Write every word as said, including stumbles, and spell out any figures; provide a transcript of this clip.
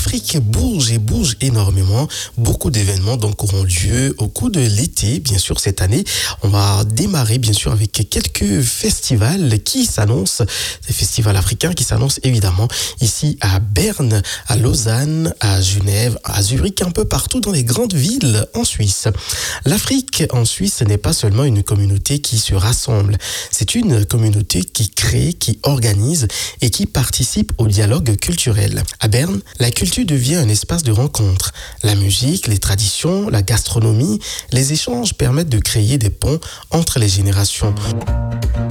l'Afrique bouge et bouge énormément. Beaucoup d'événements donc auront lieu au cours de l'été. Bien sûr, cette année, on va démarrer bien sûr avec quelques festivals qui s'annoncent, des festivals africains qui s'annoncent évidemment ici à Berne, à Lausanne, à Genève, à Zurich, un peu partout dans les grandes villes en Suisse. L'Afrique en Suisse n'est pas seulement une communauté qui se rassemble, c'est une communauté qui crée, qui organise et qui participe au dialogue culturel. À Berne, la culture devient un espace de rencontre. La musique, les traditions, la gastronomie, les échanges permettent de créer des ponts entre les générations.